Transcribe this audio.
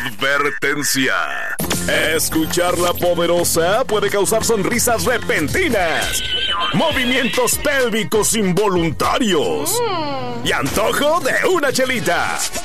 Advertencia. Escuchar La Poderosa puede causar sonrisas repentinas, movimientos pélvicos involuntarios y antojo de una chelita.